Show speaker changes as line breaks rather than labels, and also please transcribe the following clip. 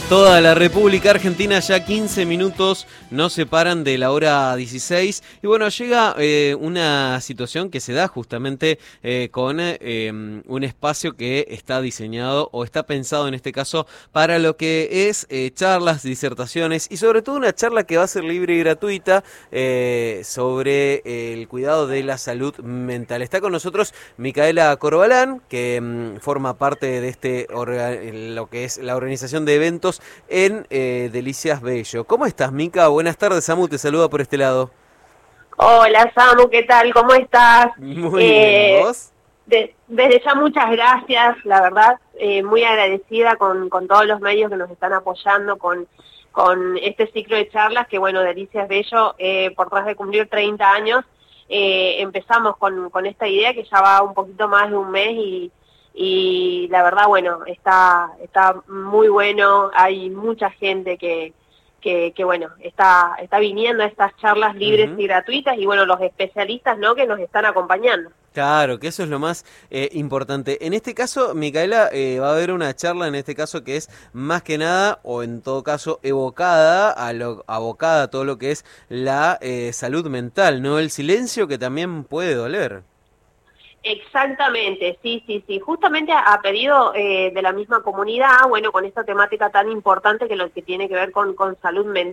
Toda la República Argentina, ya 15 minutos nos separan de la hora 16. Y bueno, llega una situación que se da justamente con un espacio que está diseñado o está pensado en este caso para lo que es charlas, disertaciones y sobre todo una charla que va a ser libre y gratuita sobre el cuidado de la salud mental. Está con nosotros Micaela Corbalán, que forma parte de lo que es la organización de eventos en Delicias Bello. ¿Cómo estás, Mica? Buenas tardes, Samu te saluda por este lado.
Hola, Samu, ¿qué tal? ¿Cómo estás?
Muy bien, ¿vos?
Desde ya muchas gracias, la verdad, muy agradecida con todos los medios que nos están apoyando con este ciclo de charlas, que bueno, Delicias Bello, por tras de cumplir 30 años, empezamos con esta idea que ya va un poquito más de un mes y la verdad, bueno, está muy bueno, hay mucha gente que bueno, está viniendo a estas charlas libres y gratuitas y bueno, los especialistas, ¿no?, que nos están acompañando.
Claro, que eso es lo más importante. En este caso, Micaela, va a haber una charla en este caso que es más que nada, o en todo caso, abocada a todo lo que es la salud mental, ¿no? El silencio que también puede doler.
Exactamente, sí. Justamente a pedido de la misma comunidad, bueno, con esta temática tan importante que lo que tiene que ver con salud mental.